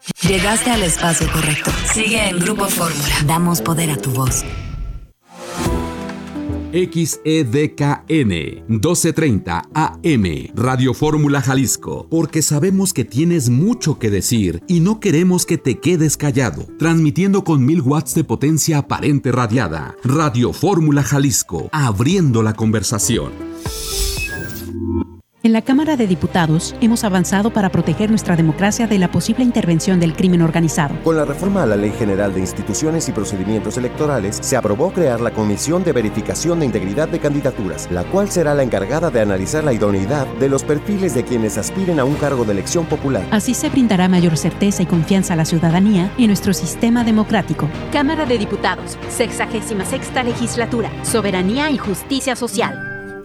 Llegaste al espacio correcto. Sigue en Grupo Fórmula. Damos poder a tu voz. XEDKN 1230 AM Radio Fórmula Jalisco, porque sabemos que tienes mucho que decir y no queremos que te quedes callado. Transmitiendo con 1000 watts de potencia aparente radiada. Radio Fórmula Jalisco, abriendo la conversación. En la Cámara de Diputados hemos avanzado para proteger nuestra democracia de la posible intervención del crimen organizado. Con la reforma a la Ley General de Instituciones y Procedimientos Electorales, se aprobó crear la Comisión de Verificación de Integridad de Candidaturas, la cual será la encargada de analizar la idoneidad de los perfiles de quienes aspiren a un cargo de elección popular. Así se brindará mayor certeza y confianza a la ciudadanía en nuestro sistema democrático. Cámara de Diputados, 66ª Legislatura, Soberanía y Justicia Social.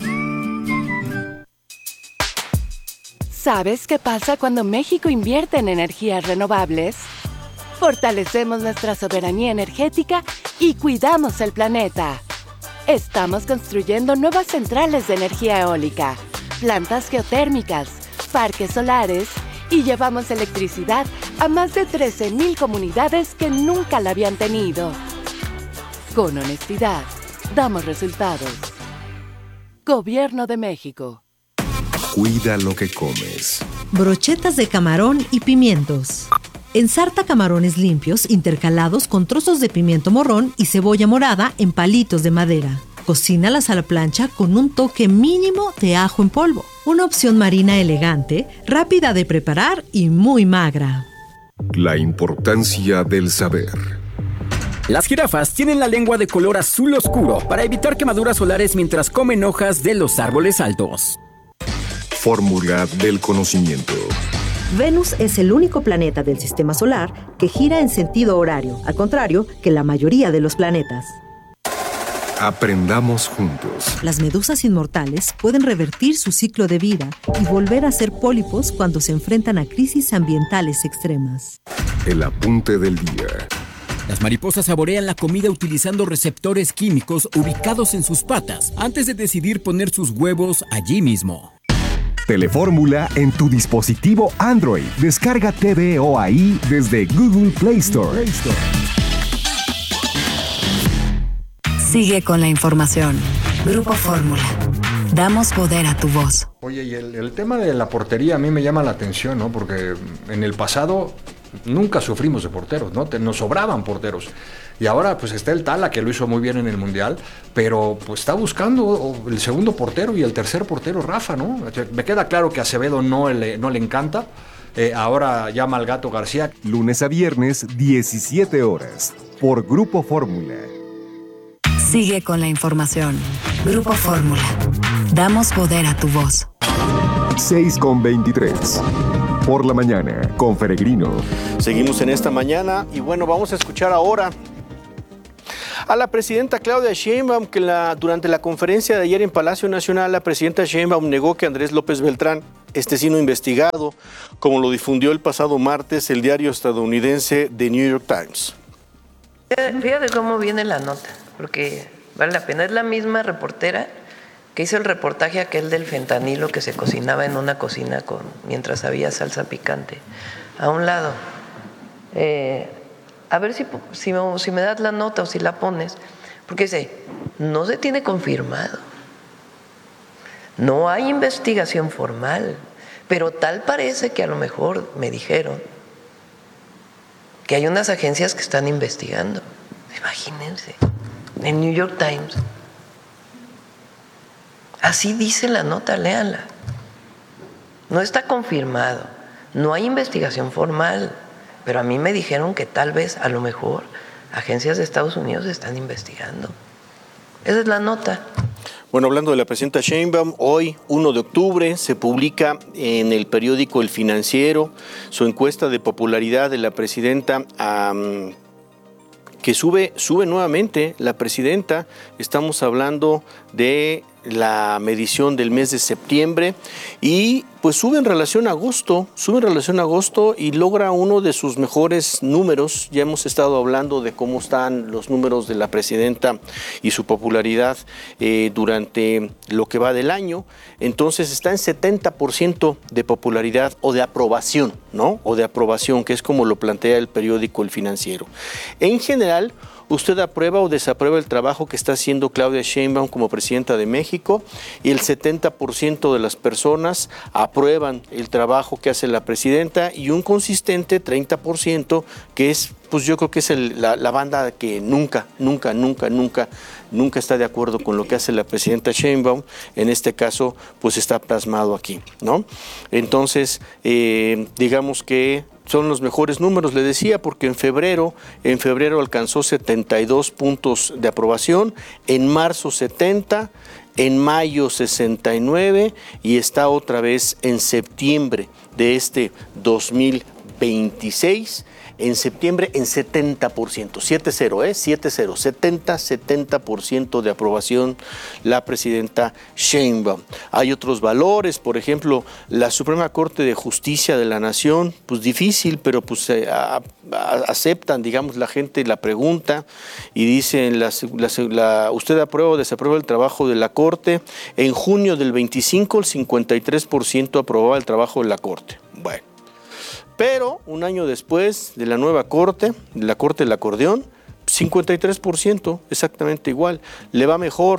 ¿Sabes qué pasa cuando México invierte en energías renovables? Fortalecemos nuestra soberanía energética y cuidamos el planeta. Estamos construyendo nuevas centrales de energía eólica, plantas geotérmicas, parques solares y llevamos electricidad a más de 13,000 comunidades que nunca la habían tenido. Con honestidad, damos resultados. Gobierno de México. Cuida lo que comes. Brochetas de camarón y pimientos. Ensarta camarones limpios intercalados con trozos de pimiento morrón y cebolla morada en palitos de madera. Cocínalas a la plancha con un toque mínimo de ajo en polvo. Una opción marina elegante, rápida de preparar y muy magra. La importancia del saber. Las jirafas tienen la lengua de color azul oscuro para evitar quemaduras solares mientras comen hojas de los árboles altos. Fórmula del conocimiento. Venus es el único planeta del sistema solar que gira en sentido horario, al contrario que la mayoría de los planetas. Aprendamos juntos. Las medusas inmortales pueden revertir su ciclo de vida y volver a ser pólipos cuando se enfrentan a crisis ambientales extremas. El apunte del día. Las mariposas saborean la comida utilizando receptores químicos ubicados en sus patas antes de decidir poner sus huevos allí mismo. Telefórmula en tu dispositivo Android. Descarga TVO ahí desde Google Play Store. Sigue con la información. Grupo Fórmula. Damos poder a tu voz. Oye, y el tema de la portería a mí me llama la atención, ¿no? Porque en el pasado nunca sufrimos de porteros, ¿no? Nos sobraban porteros. Y ahora pues está el Tala, que lo hizo muy bien en el Mundial, pero pues está buscando el segundo portero y el tercer portero, Rafa, ¿no? Me queda claro que a Acevedo no le encanta. Ahora llama al Gato García. Lunes a viernes, 17 horas, por Grupo Fórmula. Sigue con la información. Grupo Fórmula. Damos poder a tu voz. 6:23. Por la mañana, con Feregrino. Seguimos en esta mañana y bueno, vamos a escuchar ahora a la presidenta Claudia Sheinbaum, que durante la conferencia de ayer en Palacio Nacional, la presidenta Sheinbaum negó que Andrés López Beltrán esté siendo investigado, como lo difundió el pasado martes el diario estadounidense The New York Times. Fíjate cómo viene la nota, porque vale la pena. Es la misma reportera que hizo el reportaje aquel del fentanilo que se cocinaba en una cocina mientras había salsa picante. A un lado. A ver si me das la nota o si la pones, porque dice, no se tiene confirmado, no hay investigación formal, pero tal parece que a lo mejor me dijeron que hay unas agencias que están investigando. Imagínense, en New York Times. Así dice la nota, léanla. No está confirmado, no hay investigación formal. Pero a mí me dijeron que tal vez, a lo mejor, agencias de Estados Unidos están investigando. Esa es la nota. Bueno, hablando de la presidenta Sheinbaum, hoy, 1 de octubre, se publica en el periódico El Financiero su encuesta de popularidad de la presidenta, que sube nuevamente la presidenta. Estamos hablando de la medición del mes de septiembre y pues sube en relación a agosto y logra uno de sus mejores números. Ya hemos estado hablando de cómo están los números de la presidenta y su popularidad durante lo que va del año. Entonces está en 70% de popularidad o de aprobación, ¿no? O de aprobación, que es como lo plantea el periódico El Financiero. En general, ¿usted aprueba o desaprueba el trabajo que está haciendo Claudia Sheinbaum como presidenta de México? Y el 70% de las personas aprueban el trabajo que hace la presidenta y un consistente 30% que es, pues yo creo que es la banda que nunca está de acuerdo con lo que hace la presidenta Sheinbaum. En este caso, pues está plasmado aquí, ¿no? Entonces, digamos que son los mejores números, le decía, porque en febrero alcanzó 72 puntos de aprobación, en marzo 70, en mayo 69 y está otra vez en septiembre de este 2026. En septiembre en 70%, 70% de aprobación la presidenta Sheinbaum. Hay otros valores, por ejemplo, la Suprema Corte de Justicia de la Nación, pues difícil, pero pues aceptan, digamos, la gente la pregunta y dicen, ¿usted aprueba o desaprueba el trabajo de la Corte? En junio del 25, el 53% aprobaba el trabajo de la Corte. Bueno. Pero un año después de la nueva Corte, de la Corte del Acordeón, 53%, exactamente igual. Le va mejor,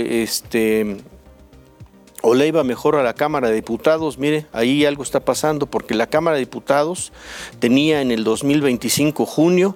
o le iba mejor a la Cámara de Diputados. Mire, ahí algo está pasando, porque la Cámara de Diputados tenía en el 2025, junio,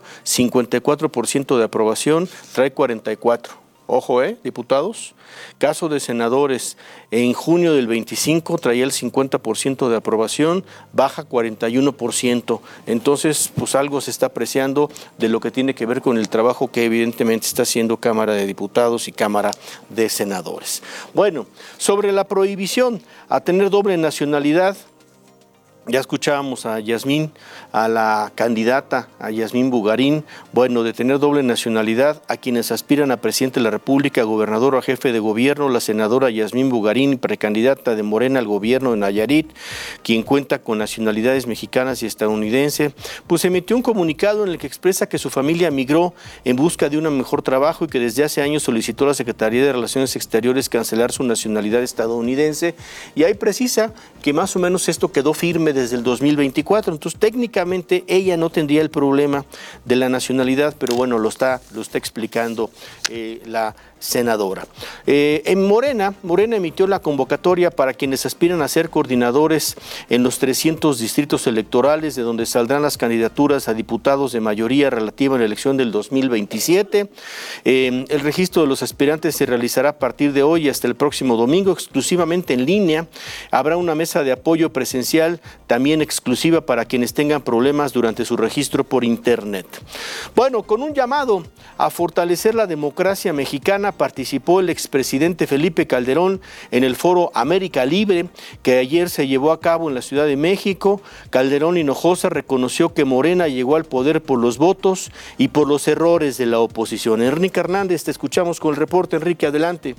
54% de aprobación, trae 44%. Ojo, diputados. Caso de senadores, en junio del 25 traía el 50% de aprobación, baja 41%. Entonces, pues algo se está apreciando de lo que tiene que ver con el trabajo que evidentemente está haciendo Cámara de Diputados y Cámara de Senadores. Bueno, sobre la prohibición a tener doble nacionalidad, ya escuchábamos a Yasmín, a la candidata, a Yasmín Bugarín, bueno, de tener doble nacionalidad a quienes aspiran a presidente de la República, gobernador o a jefe de gobierno, la senadora Yasmín Bugarín, precandidata de Morena al gobierno de Nayarit, quien cuenta con nacionalidades mexicanas y estadounidense, pues emitió un comunicado en el que expresa que su familia migró en busca de un mejor trabajo y que desde hace años solicitó a la Secretaría de Relaciones Exteriores cancelar su nacionalidad estadounidense, y ahí precisa que más o menos esto quedó firme desde el 2024, entonces técnicamente ella no tendría el problema de la nacionalidad, pero bueno, lo está explicando la senadora. En Morena emitió la convocatoria para quienes aspiran a ser coordinadores en los 300 distritos electorales, de donde saldrán las candidaturas a diputados de mayoría relativa en la elección del 2027. El registro de los aspirantes se realizará a partir de hoy hasta el próximo domingo, exclusivamente en línea. Habrá una mesa de apoyo presencial, también exclusiva para quienes tengan problemas durante su registro por internet. Bueno, con un llamado a fortalecer la democracia mexicana, participó el expresidente Felipe Calderón en el foro América Libre, que ayer se llevó a cabo en la Ciudad de México. Calderón Hinojosa reconoció que Morena llegó al poder por los votos y por los errores de la oposición. Enrique Hernández, te escuchamos con el reporte. Enrique, adelante.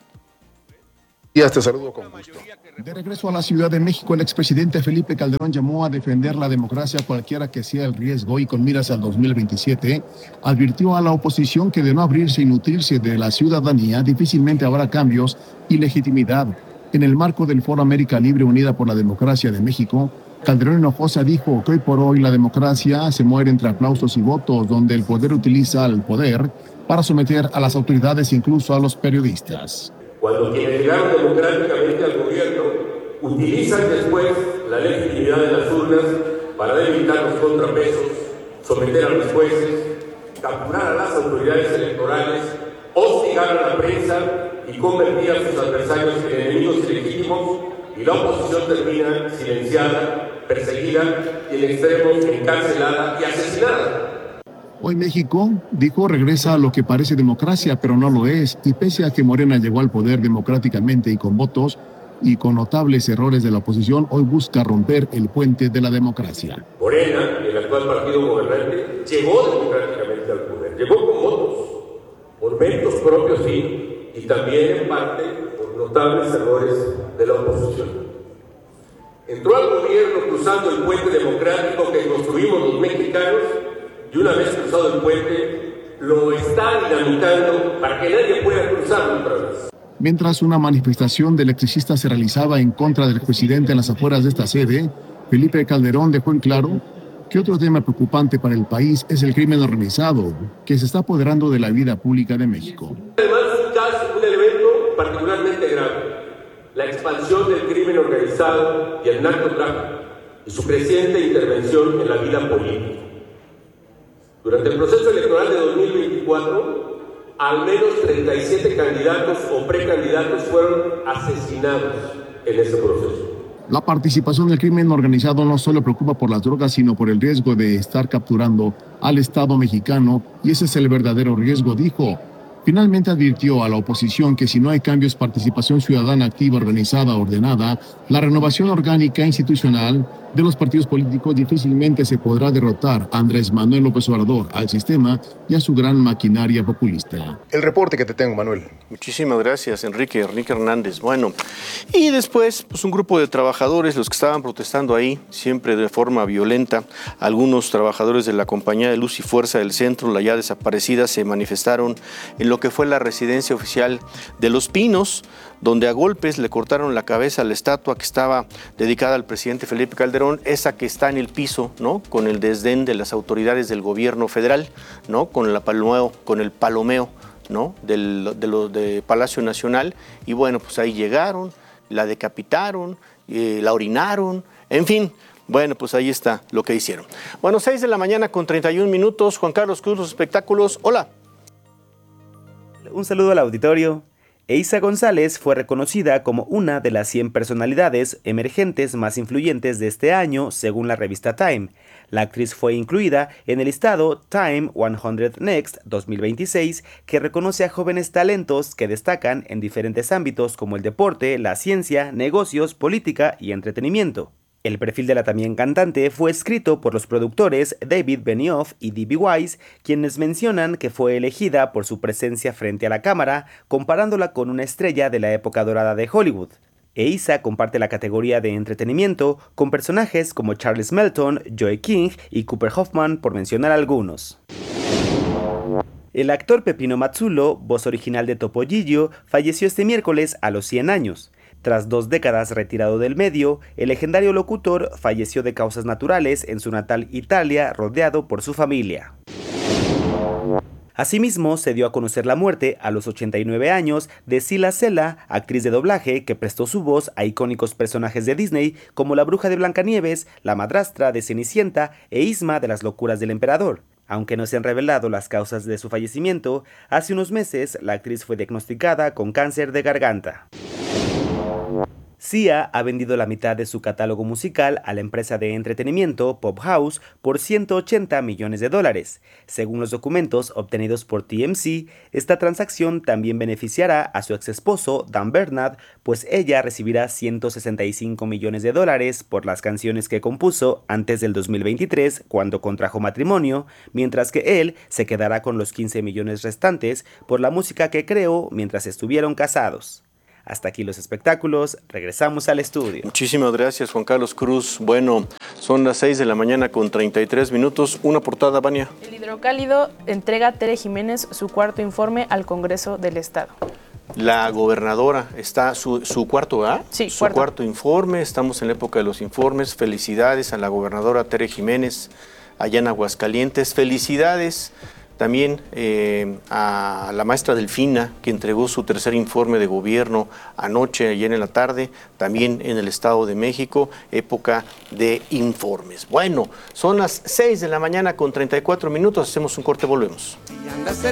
Te saludo con gusto. De regreso a la Ciudad de México, el expresidente Felipe Calderón llamó a defender la democracia cualquiera que sea el riesgo y con miras al 2027, advirtió a la oposición que de no abrirse y nutrirse de la ciudadanía, difícilmente habrá cambios y legitimidad. En el marco del Foro América Libre Unida por la Democracia de México, Calderón Hinojosa dijo que hoy por hoy la democracia se muere entre aplausos y votos, donde el poder utiliza al poder para someter a las autoridades, incluso a los periodistas. Cuando quienes llegaron democráticamente al gobierno utilizan después la legitimidad de las urnas para debilitar los contrapesos, someter a los jueces, capturar a las autoridades electorales, hostigar a la prensa y convertir a sus adversarios en enemigos ilegítimos, y la oposición termina silenciada, perseguida y en extremos encarcelada y asesinada. Hoy México, dijo, regresa a lo que parece democracia, pero no lo es, y pese a que Morena llegó al poder democráticamente y con votos, y con notables errores de la oposición, hoy busca romper el puente de la democracia. Morena, el actual partido gobernante, llegó democráticamente al poder, llegó con votos, por méritos propios sí, y también en parte por notables errores de la oposición. Entró al gobierno cruzando el puente democrático que construimos los mexicanos y una vez cruzado el puente, lo está dinamitando para que nadie pueda cruzarlo otra vez. Mientras una manifestación de electricistas se realizaba en contra del presidente en las afueras de esta sede, Felipe Calderón dejó en claro que otro tema preocupante para el país es el crimen organizado, que se está apoderando de la vida pública de México. Además, un elemento particularmente grave, la expansión del crimen organizado y el narcotráfico y su creciente intervención en la vida política. Durante el proceso electoral de 2024, al menos 37 candidatos o precandidatos fueron asesinados en ese proceso. La participación del crimen organizado no solo preocupa por las drogas, sino por el riesgo de estar capturando al Estado mexicano, y ese es el verdadero riesgo, dijo. Finalmente advirtió a la oposición que si no hay cambios, participación ciudadana activa, organizada, ordenada, la renovación orgánica institucional de los partidos políticos difícilmente se podrá derrotar a Andrés Manuel López Obrador, al sistema y a su gran maquinaria populista. El reporte que te tengo, Manuel. Muchísimas gracias, Enrique Hernández. Bueno, y después, pues un grupo de trabajadores, los que estaban protestando ahí, siempre de forma violenta, algunos trabajadores de la Compañía de Luz y Fuerza del Centro, la ya desaparecida, se manifestaron en lo que fue la residencia oficial de Los Pinos, donde a golpes le cortaron la cabeza a la estatua que estaba dedicada al presidente Felipe Calderón, esa que está en el piso, ¿no? Con el desdén de las autoridades del gobierno federal, ¿no? Con el palomeo, ¿no? de Palacio Nacional. Y bueno, pues ahí llegaron, la decapitaron, la orinaron, en fin. Bueno, pues ahí está lo que hicieron. Bueno, 6 de la mañana con 31 minutos. Juan Carlos Cruz, Los Espectáculos. Hola. Un saludo al auditorio. Eiza González fue reconocida como una de las 100 personalidades emergentes más influyentes de este año, según la revista Time. La actriz fue incluida en el listado Time 100 Next 2026, que reconoce a jóvenes talentos que destacan en diferentes ámbitos como el deporte, la ciencia, negocios, política y entretenimiento. El perfil de la también cantante fue escrito por los productores David Benioff y D.B. Weiss, quienes mencionan que fue elegida por su presencia frente a la cámara, comparándola con una estrella de la época dorada de Hollywood. Eiza comparte la categoría de entretenimiento con personajes como Charles Melton, Joey King y Cooper Hoffman, por mencionar algunos. El actor Peppino Mazzulo, voz original de Topollillo, falleció este miércoles a los 100 años. Tras 2 décadas retirado del medio, el legendario locutor falleció de causas naturales en su natal Italia, rodeado por su familia. Asimismo, se dio a conocer la muerte a los 89 años de Sila Sela, actriz de doblaje que prestó su voz a icónicos personajes de Disney como la Bruja de Blancanieves, la madrastra de Cenicienta e Isma de las Locuras del Emperador. Aunque no se han revelado las causas de su fallecimiento, hace unos meses la actriz fue diagnosticada con cáncer de garganta. Sia ha vendido la mitad de su catálogo musical a la empresa de entretenimiento Pop House por $180 millones. Según los documentos obtenidos por TMZ, esta transacción también beneficiará a su exesposo Dan Bernard, pues ella recibirá $165 millones por las canciones que compuso antes del 2023, cuando contrajo matrimonio, mientras que él se quedará con los 15 millones restantes por la música que creó mientras estuvieron casados. Hasta aquí los espectáculos, regresamos al estudio. Muchísimas gracias, Juan Carlos Cruz. Bueno, son las 6 de la mañana con 33 minutos. Una portada, Vania. El Hidrocálido entrega a Tere Jiménez su cuarto informe al Congreso del Estado. La gobernadora está su cuarto, ¿verdad? Sí, su cuarto informe. Estamos en la época de los informes. Felicidades a la gobernadora Tere Jiménez allá en Aguascalientes. Felicidades también a la maestra Delfina, que entregó su tercer informe de gobierno anoche, ayer en la tarde, también en el Estado de México, época de informes. Bueno, son las 6 de la mañana con 34 minutos, hacemos un corte, volvemos. Si andas